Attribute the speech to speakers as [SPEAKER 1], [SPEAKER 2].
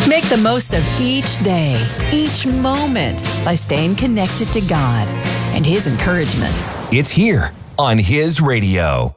[SPEAKER 1] Make the most of each day, each moment by staying connected to God and His encouragement.
[SPEAKER 2] It's here on His radio.